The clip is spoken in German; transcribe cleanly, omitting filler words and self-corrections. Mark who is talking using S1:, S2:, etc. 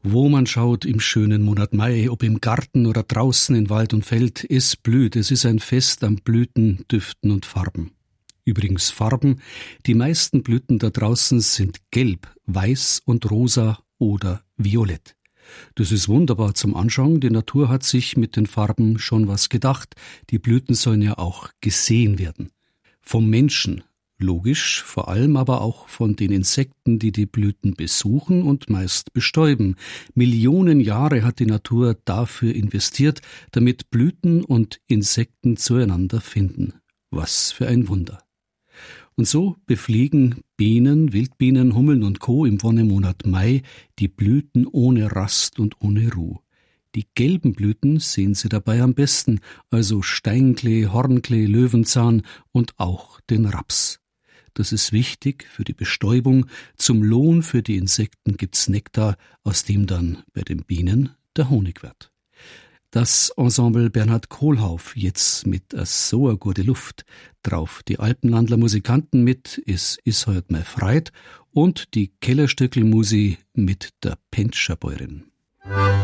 S1: Wo man schaut im schönen Monat Mai, ob im Garten oder draußen in Wald und Feld, es blüht, es ist ein Fest an Blüten, Düften und Farben. Übrigens Farben, die meisten Blüten da draußen sind gelb, weiß und rosa oder violett. Das ist wunderbar zum Anschauen, die Natur hat sich mit den Farben schon was gedacht, die Blüten sollen ja auch gesehen werden. Vom Menschen, logisch, vor allem aber auch von den Insekten, die die Blüten besuchen und meist bestäuben. Millionen Jahre hat die Natur dafür investiert, damit Blüten und Insekten zueinander finden. Was für ein Wunder. Und so befliegen Bienen, Wildbienen, Hummeln und Co. im Wonnemonat Mai die Blüten ohne Rast und ohne Ruhe. Die gelben Blüten sehen Sie dabei am besten, also Steinklee, Hornklee, Löwenzahn und auch den Raps. Das ist wichtig für die Bestäubung. Zum Lohn für die Insekten gibt's Nektar, aus dem dann bei den Bienen der Honig wird. Das Ensemble Bernhard Kohlhauf jetzt mit so a gute Luft, drauf die Alpenlandler Musikanten mit Es is heut mei Freit und die Kellerstöckelmusi mit der Pentscherbäuerin.